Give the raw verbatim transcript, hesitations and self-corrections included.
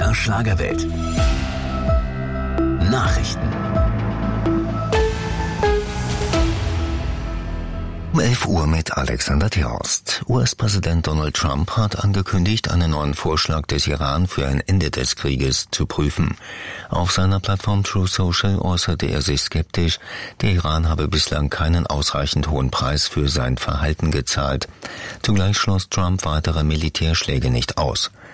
der Schlagerwelt. Nachrichten. Um elf Uhr mit Alexander Thorst. U S-Präsident Donald Trump hat angekündigt, einen neuen Vorschlag des Iran für ein Ende des Krieges zu prüfen. Auf seiner Plattform Truth Social äußerte er sich skeptisch, der Iran habe bislang keinen ausreichend hohen Preis für sein Verhalten gezahlt. Zugleich schloss Trump weitere Militärschläge nicht aus.